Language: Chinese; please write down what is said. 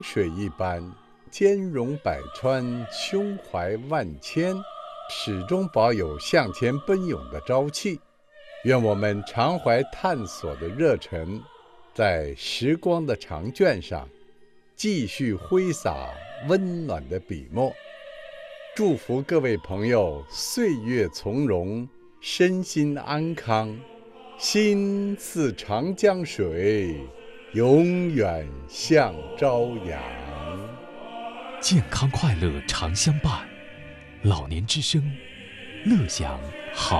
水一般，兼容百川，胸怀万千，始终保有向前奔涌的朝气。愿我们常怀探索的热忱，在时光的长卷上继续挥洒温暖的笔墨。祝福各位朋友岁月从容，身心安康，心似长江水，永远向朝阳。 健康快乐常相伴，老年之声，乐享好。